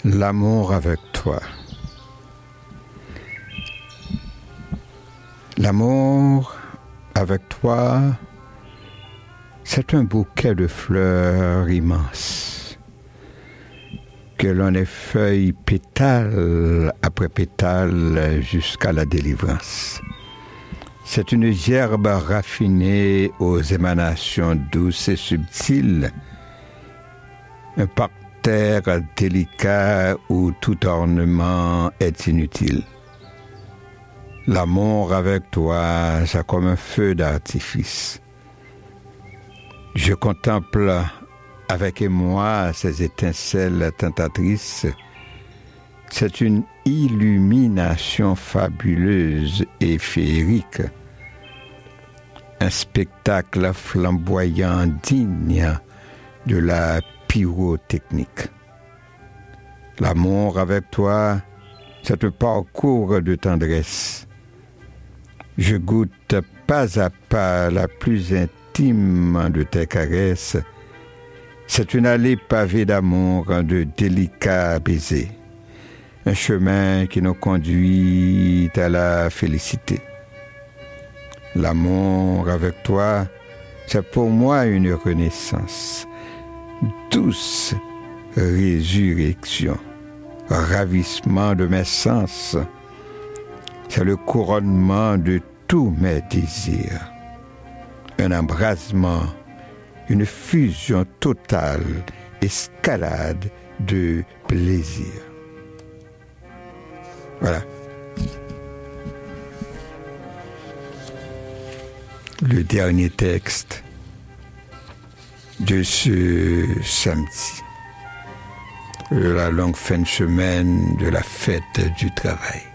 L'amour avec toi. L'amour avec toi, c'est un bouquet de fleurs immenses que l'on effeuille pétale après pétale jusqu'à la délivrance. C'est une gerbe raffinée aux émanations douces et subtiles, un parterre délicat où tout ornement est inutile. L'amour avec toi, c'est comme un feu d'artifice. Je contemple avec émoi ces étincelles tentatrices. C'est une illumination fabuleuse et féerique. Un spectacle flamboyant digne de la pyrotechnique. L'amour avec toi, c'est un parcours de tendresse. Je goûte pas à pas la plus intime de tes caresses. C'est une allée pavée d'amour, de délicats baisers. Un chemin qui nous conduit à la félicité. L'amour avec toi, c'est pour moi une renaissance. Douce résurrection, ravissement de mes sens. C'est le couronnement de tous mes désirs. Un embrasement, une fusion totale, escalade de plaisir. Voilà. Le dernier texte de ce samedi, de la longue fin de semaine de la fête du travail.